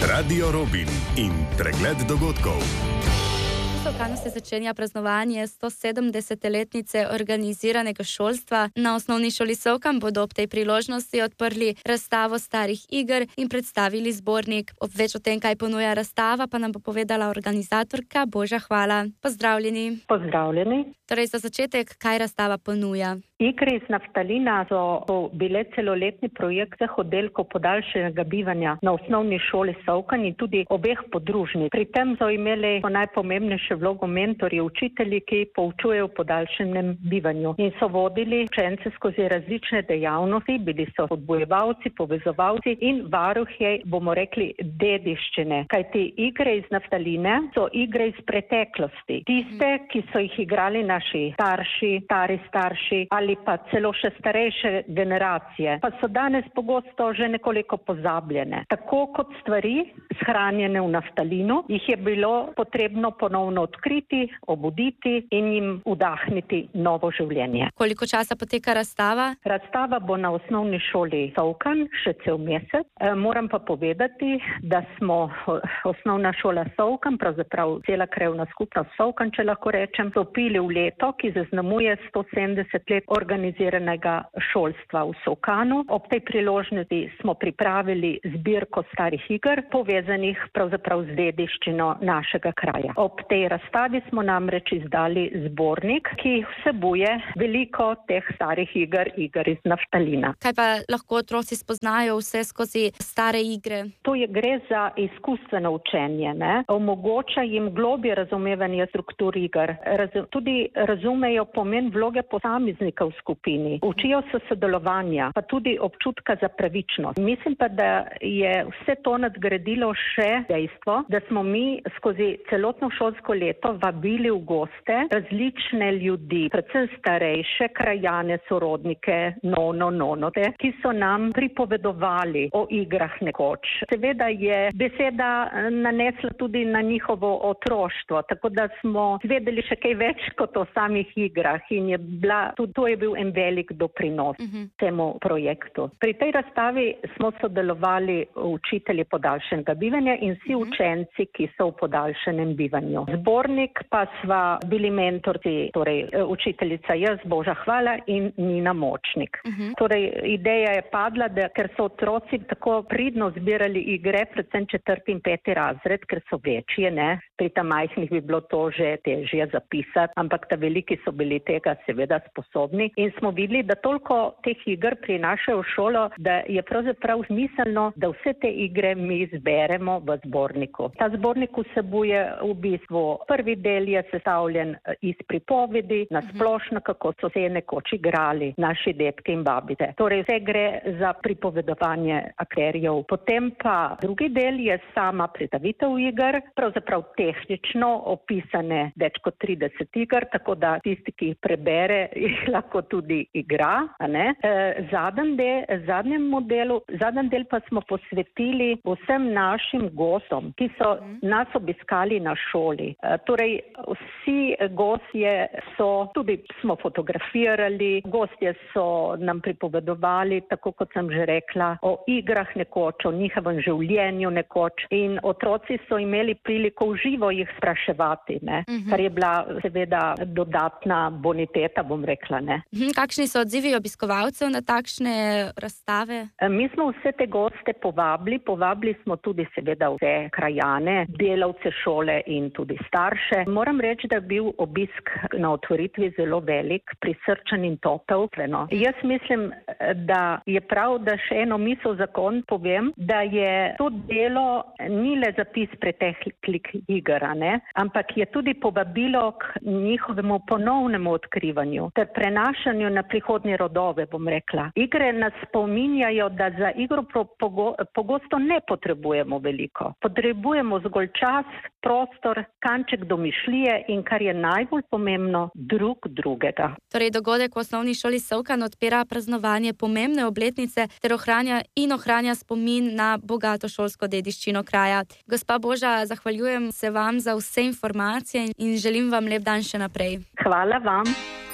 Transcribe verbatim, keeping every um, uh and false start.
Radio Robin in pregled dogodkov. V Solkanu se začenja praznovanje sto sedemdesetletnice organiziranega šolstva. Na osnovni šoli Solkan bodo ob tej priložnosti odprli razstavo starih iger in predstavili zbornik. Ob več o tem, kaj ponuja razstava, pa nam bo povedala organizatorka Boža Hvala. Pozdravljeni. Pozdravljeni. Torej za začetek, kaj razstava ponuja? Igre iz naftalina so bile celoletni projekt vseh oddelkov podaljšanega bivanja na osnovni šoli Solkan in tudi obeh podružnic. Pri tem so imeli najpomembnejše vlogo mentorji, učitelji, ki poučujejo v podaljšanem bivanju in so vodili učence skozi različne dejavnosti, bili so spodbujevalci, povezovalci in varuhje, bomo rekli, dediščine. Kajti igre iz naftaline so igre iz preteklosti. Tiste, ki so jih igrali naši starši, stari starši ali pa celo še starejše generacije, pa so danes pogosto že nekoliko pozabljene. Tako kot stvari shranjene v naftalinu, jih je bilo potrebno ponovno odkriti, obuditi in jim vdahniti novo življenje. Koliko časa poteka razstava? Razstava bo na osnovni šoli Solkan še cel mesec. E, moram pa povedati, da smo osnovna šola Solkan, pravzaprav cela krajevna skupnost Solkan, če lahko rečem, stopili v leto, ki zaznamuje sto sedemdeset let organiziranega šolstva v Solkanu. Ob tej priložnosti smo pripravili zbirko starih iger, povezanih pravzaprav z dediščino našega kraja. Ob tej razstavi smo namreč izdali zbornik, ki vsebuje veliko teh starih iger, iger iz naftalina. Kaj pa lahko otroci spoznajo vse skozi stare igre? To je gre za izkustveno učenje, ne? Omogoča jim globje razumevanje struktur iger. Raz, tudi razumejo pomen vloge posameznika v skupini. Učijo se sodelovanja, pa tudi občutka za pravičnost. Mislim pa, da je vse to nadgradilo še dejstvo, da smo mi skozi celotno šolsko leto vabili v goste različne ljudi, predvsem starejše krajane, sorodnike, nono, nonote, ki so nam pripovedovali o igrah nekoč. Seveda je beseda nanesla tudi na njihovo otroštvo, tako da smo zvedeli še kaj več kot o samih igrah in je bila, tudi to je bil en velik doprinos uh-huh. temu projektu. Pri tej razstavi smo sodelovali učitelji podaljšanega bivanja in vsi uh-huh. učenci, ki so v podaljšanem bivanju. Zbornik pa sva bili mentorci, torej učiteljica jaz, Boža Hvala in Nina Močnik. Uh-huh. Torej ideja je padla, da ker so otroci tako pridno zbirali igre, predvsem četrti in peti razred, ker so večje, ne? Pri ta majhnih bi bilo to že težje zapisati, ampak ta veliki so bili tega seveda sposobni in smo videli, da toliko teh iger prinašajo v šolo, da je pravzaprav smiselno, da vse te igre mi zberemo v zborniku. Ta zbornik vsebuje v bistvu, prvi del je sestavljen iz pripovedi, na splošno, kako so se nekoč igrali naši dedke in babice. Torej vse gre za pripovedovanje akterjev. Potem pa drugi del je sama predstavitev iger, pravzaprav tehnično opisane več kot trideset iger, tako da tisti, ki jih prebere, jih lahko tudi igra. A ne? E, zadnjem del, zadnjem modelu, zadnjem del pa smo posvetili vsem našim gostom, ki so nas obiskali na šoli. E, torej, vsi gostje so, tudi smo fotografirali, gostje so nam pripovedovali, tako kot sem že rekla, o igrah nekoč, o njihovem življenju nekoč in otroci so imeli priliko v živo jih spraševati, ne? Uh-huh. Kar je bila seveda dodatna boniteta, bom rekla. Ne? Uh-huh. Kakšni so odzivi obiskovalcev na takšne razstave? E, mi smo vse te goste povabili, povabili smo tudi seveda vse krajane, delavce šole in tudi starše. Moram reči, da je bil obisk na otvoritvi zelo velik, prisrčen in topel. No. Jaz mislim, da je prav, da še eno misel za konec povem, da je to delo ni le zapis preteklih iger, ne? Ampak je tudi povabilo k njihovemu ponovnemu odkrivanju ter prenašanju na prihodnje rodove, bom rekla. Igre nas spominjajo, da za igro pogo, pogosto ne potrebujemo veliko. Potrebujemo zgolj čas, prostor, kanček domišljije in kar je najbolj pomembno, drug drugega. Torej dogodek v osnovni šoli Solkan odpira praznovanje pomembne obletnice ter ohranja in ohranja spomin na bogato šolsko dediščino kraja. Gospa Boža, zahvaljujem se vam za vse informacije in želim vam lep dan še naprej. Hvala vam.